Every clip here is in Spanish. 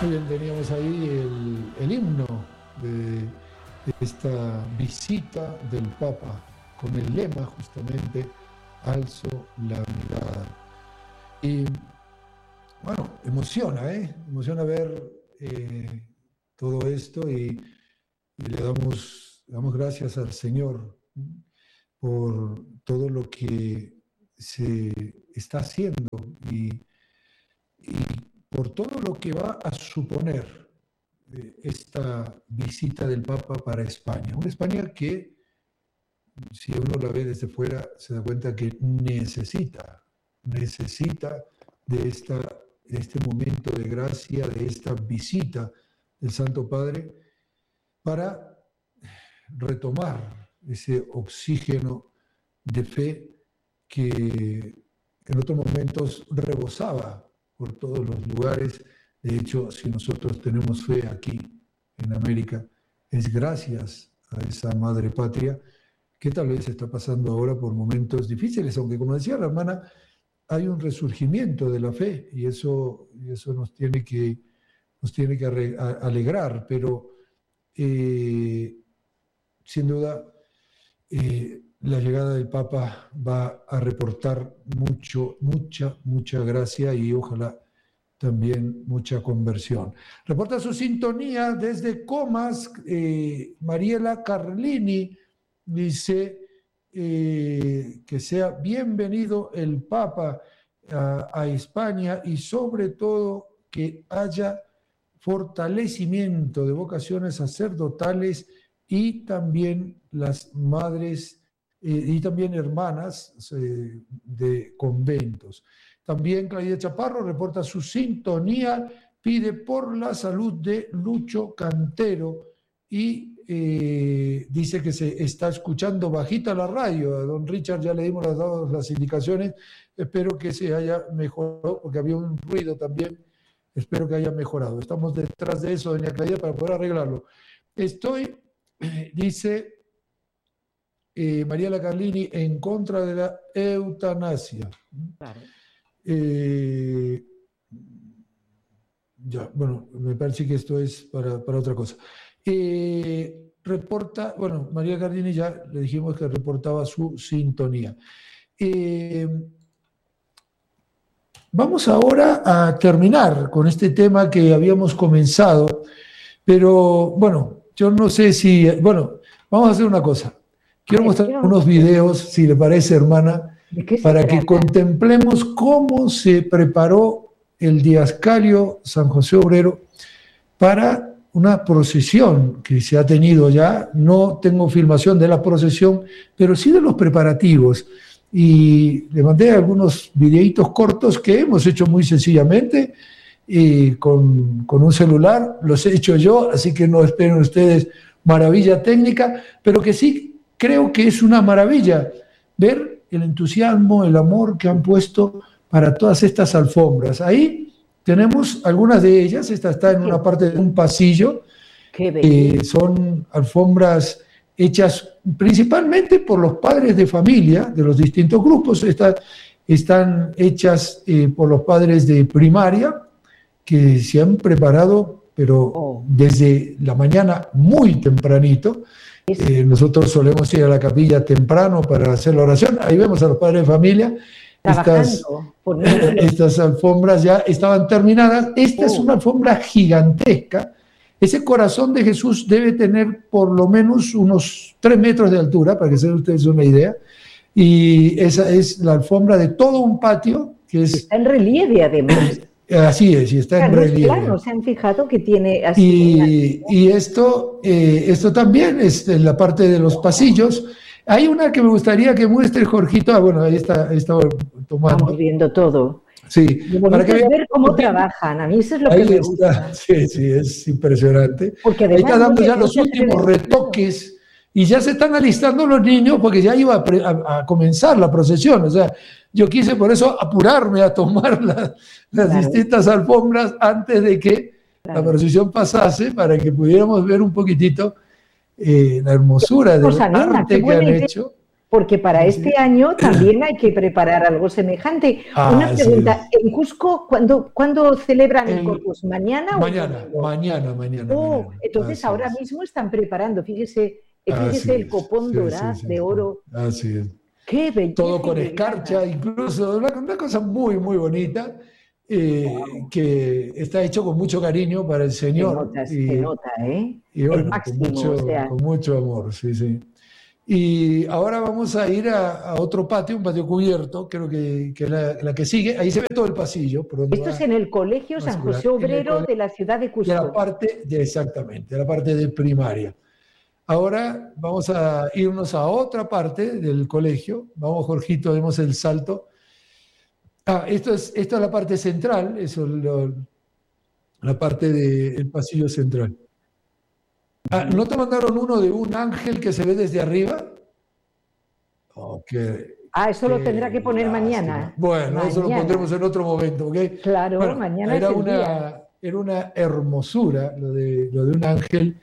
Muy bien, teníamos ahí el himno de esta visita del Papa, con el lema justamente, alzo la mirada. Y bueno, emociona ver todo esto y le damos gracias al Señor por todo lo que se está haciendo y por todo lo que va a suponer esta visita del Papa para España. Una España que, si uno la ve desde fuera, se da cuenta que necesita de este momento de gracia, de esta visita del Santo Padre, para retomar ese oxígeno de fe que en otros momentos rebosaba por todos los lugares. De hecho, si nosotros tenemos fe aquí en América, es gracias a esa madre patria que tal vez está pasando ahora por momentos difíciles, aunque, como decía la hermana, hay un resurgimiento de la fe y eso nos tiene que alegrar, pero sin duda la llegada del Papa va a reportar mucha gracia y ojalá también mucha conversión. Reporta su sintonía desde Comas, Mariela Carlini, dice que sea bienvenido el Papa a España y sobre todo que haya fortalecimiento de vocaciones sacerdotales y también las madres y también hermanas de conventos. También Claudia Chaparro reporta su sintonía, pide por la salud de Lucho Cantero y dice que se está escuchando bajita la radio. A don Richard ya le dimos las indicaciones, espero que se haya mejorado, porque había un ruido también, espero que haya mejorado. Estamos detrás de eso, doña Claudia, para poder arreglarlo. Dice Mariela Carlini, en contra de la eutanasia. Claro. Ya, bueno, me parece que esto es para otra cosa. Reporta, bueno, María Cardini ya le dijimos que reportaba su sintonía. Vamos ahora a terminar con este tema que habíamos comenzado, pero bueno, yo no sé si, bueno, vamos a hacer una cosa. Quiero mostrar unos videos, si le parece, hermana, para que contemplemos cómo se preparó el Diascario San José Obrero para una procesión que se ha tenido ya. No tengo filmación de la procesión, pero sí de los preparativos. Y le mandé algunos videitos cortos que hemos hecho muy sencillamente con un celular. Los he hecho yo, así que no esperen ustedes maravilla técnica, pero que sí creo que es una maravilla ver el entusiasmo, el amor que han puesto para todas estas alfombras. Ahí tenemos algunas de ellas. Esta está en una parte de un pasillo. Son alfombras hechas principalmente por los padres de familia de los distintos grupos. Están hechas por los padres de primaria que se han preparado, pero desde la mañana muy tempranito. Nosotros solemos ir a la capilla temprano para hacer la oración. Ahí vemos a los padres de familia. Estas alfombras ya estaban terminadas. Esta es una alfombra gigantesca. Ese corazón de Jesús debe tener por lo menos unos 3 metros de altura, para que se den ustedes una idea. Y esa es la alfombra de todo un patio. Que está en relieve, además. Así es, y está en relieve. Claro, se han fijado que tiene así. Y esto también es en la parte de los pasillos. Hay una que me gustaría que muestre Jorgito. Bueno, ahí está tomando. Estamos viendo todo. Sí, para que vean ver cómo trabajan. A mí eso es lo que me gusta. Sí, es impresionante. Porque además, ahí está dando ya los últimos retoques. Y ya se están alistando los niños porque ya iba a comenzar la procesión. O sea, yo quise por eso apurarme a tomar las distintas alfombras antes de que la procesión pasase, para que pudiéramos ver un poquitito la hermosura del arte que han hecho. porque para este año también hay que preparar algo semejante. Una pregunta, ¿en Cusco cuándo celebran el Corpus? ¿Mañana? Mañana. Entonces ahora mismo están preparando, fíjese el copón dorado de oro. Así es. ¡Qué belleza! Todo con escarcha, incluso una cosa muy, muy bonita, que está hecho con mucho cariño para el Señor. Se nota, ¿eh? Y bueno, el máximo, con mucho amor, sí. Y ahora vamos a ir a otro patio, un patio cubierto, creo que es la que sigue. Ahí se ve todo el pasillo. Esto es en el Colegio San José Obrero de la ciudad de Cusco. Exactamente, la parte de primaria. Ahora vamos a irnos a otra parte del colegio. Vamos, Jorgito, demos el salto. Esto es la parte central, la parte del pasillo central. ¿No te mandaron uno de un ángel que se ve desde arriba? Eso lo tendrá que poner mañana. Bueno, eso lo pondremos en otro momento, ¿ok? Claro, bueno, mañana era una hermosura lo de un ángel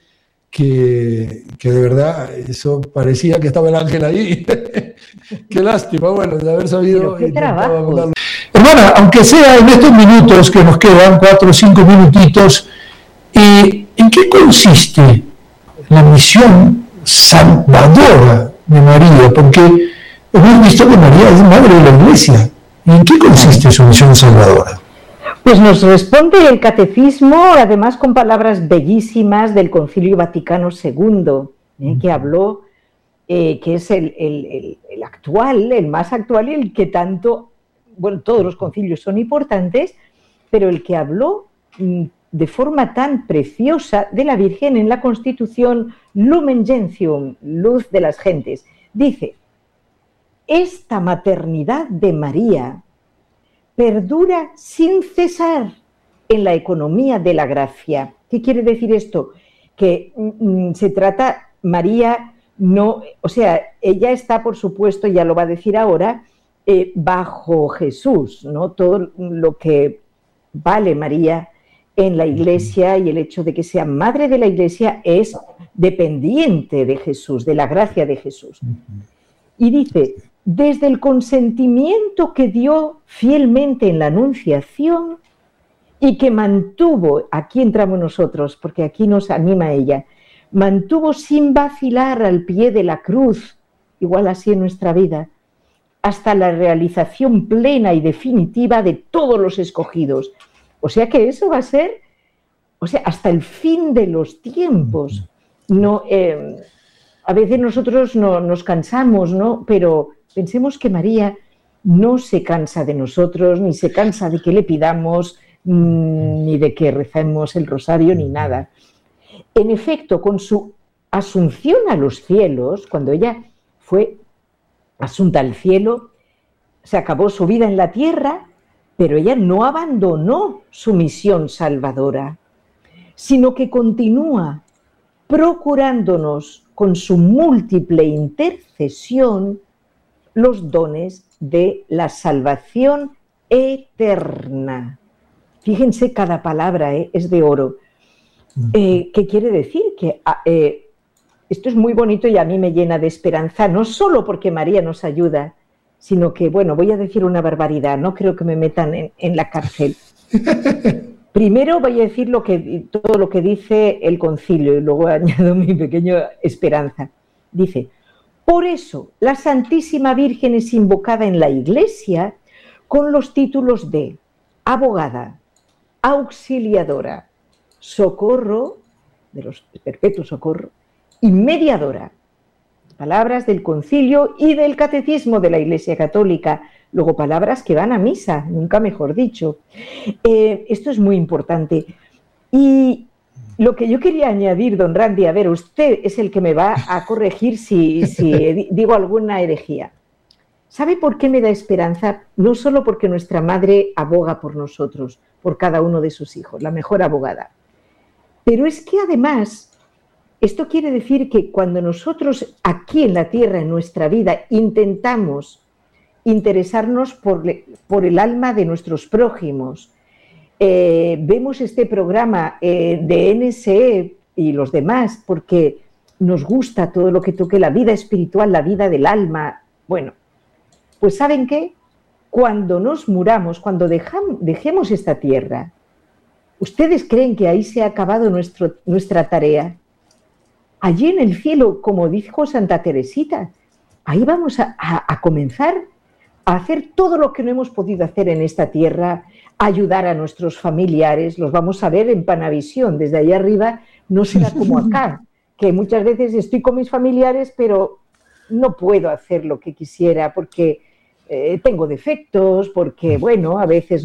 que de verdad eso parecía que estaba el ángel ahí. Qué lástima, bueno, de haber sabido. Pero qué trabajo. Hermana, aunque sea en estos minutos que nos quedan, 4 o 5 minutitos, ¿en qué consiste la misión salvadora de María? Porque hemos visto que María es madre de la Iglesia. ¿Y en qué consiste su misión salvadora? Pues nos responde el Catecismo, además con palabras bellísimas del Concilio Vaticano II, que habló, que es el actual, el más actual y el que tanto, bueno, todos los concilios son importantes, pero el que habló de forma tan preciosa de la Virgen en la Constitución Lumen Gentium, luz de las gentes. Dice, esta maternidad de María perdura sin cesar en la economía de la gracia. ¿Qué quiere decir esto? Que se trata, María no, o sea, ella está, por supuesto, ya lo va a decir ahora, bajo Jesús, ¿no? Todo lo que vale María en la Iglesia y el hecho de que sea madre de la Iglesia es dependiente de Jesús, de la gracia de Jesús. Y dice, desde el consentimiento que dio fielmente en la Anunciación y que mantuvo, aquí entramos nosotros, porque aquí nos anima ella, mantuvo sin vacilar al pie de la cruz, igual así en nuestra vida, hasta la realización plena y definitiva de todos los escogidos. O sea que eso va a ser, o sea, hasta el fin de los tiempos. No, a veces nosotros nos cansamos, ¿no? Pero pensemos que María no se cansa de nosotros, ni se cansa de que le pidamos, ni de que recemos el rosario, ni nada. En efecto, con su asunción a los cielos, cuando ella fue asunta al cielo, se acabó su vida en la tierra, pero ella no abandonó su misión salvadora, sino que continúa procurándonos con su múltiple intercesión los dones de la salvación eterna. Fíjense, cada palabra es de oro. ¿Qué quiere decir? Que esto es muy bonito y a mí me llena de esperanza, no solo porque María nos ayuda, sino que, bueno, voy a decir una barbaridad, no creo que me metan en la cárcel. Primero voy a decir todo lo que dice el concilio y luego añado mi pequeña esperanza. Dice, por eso la Santísima Virgen es invocada en la Iglesia con los títulos de abogada, auxiliadora, socorro, de los perpetuo socorro, y mediadora. Palabras del concilio y del catecismo de la Iglesia Católica. Luego palabras que van a misa, nunca mejor dicho. Esto es muy importante. Y lo que yo quería añadir, don Randy, a ver, usted es el que me va a corregir si digo alguna herejía. ¿Sabe por qué me da esperanza? No solo porque nuestra madre aboga por nosotros, por cada uno de sus hijos, la mejor abogada. Pero es que además, esto quiere decir que cuando nosotros aquí en la tierra, en nuestra vida, intentamos interesarnos por el alma de nuestros prójimos, vemos este programa de NSE y los demás porque nos gusta todo lo que toque la vida espiritual, la vida del alma, Bueno, pues ¿saben qué? Cuando nos muramos, cuando dejemos esta tierra, ¿ustedes creen que ahí se ha acabado nuestra tarea? Allí en el cielo, como dijo Santa Teresita, ahí vamos a comenzar a hacer todo lo que no hemos podido hacer en esta tierra, ayudar a nuestros familiares, los vamos a ver en Panavisión, desde allá arriba no será como acá, que muchas veces estoy con mis familiares, pero no puedo hacer lo que quisiera porque tengo defectos, porque, bueno, a veces